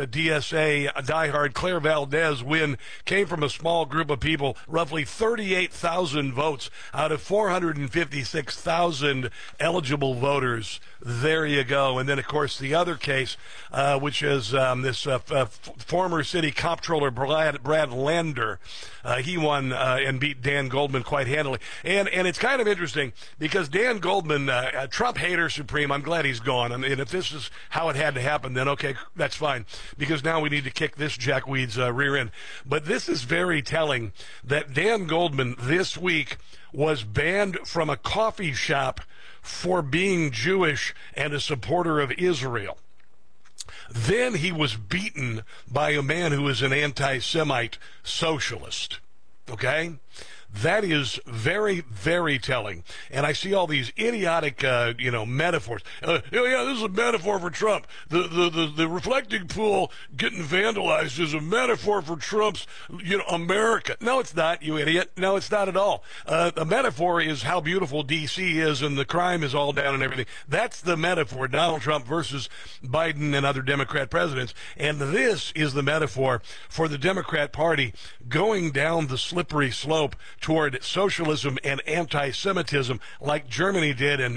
DSA diehard Claire Valdez win came from a small group of people, roughly 38,000 votes out of 456,000 eligible voters. There you go. And then, of course, the other case, which is this former city comptroller Brad Lander. He won and beat Dan Goldman quite handily. And it's kind of interesting because Dan Goldman, Trump hater supreme, I'm glad he's gone. I mean, if this is how it had to happen, then okay, that's fine. Because now we need to kick this jackweed's rear end. But this is very telling that Dan Goldman this week was banned from a coffee shop for being Jewish and a supporter of Israel. Then he was beaten by a man who is an anti-Semite socialist. Okay? That is very, very telling. And I see all these idiotic, metaphors. Yeah, this is a metaphor for Trump. The reflecting pool getting vandalized is a metaphor for Trump's, America. No, it's not, you idiot. No, it's not at all. The metaphor is how beautiful D.C. is and the crime is all down and everything. That's the metaphor, Donald Trump versus Biden and other Democrat presidents. And this is the metaphor for the Democrat Party going down the slippery slope toward socialism and anti-Semitism like Germany did in,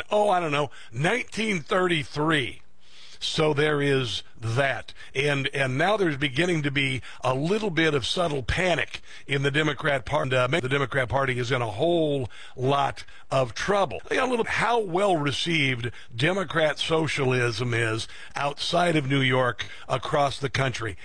1933. So there is that. And now there's beginning to be a little bit of subtle panic in the Democrat Party. The Democrat Party is in a whole lot of trouble. A little how well received Democrat socialism is outside of New York across the country.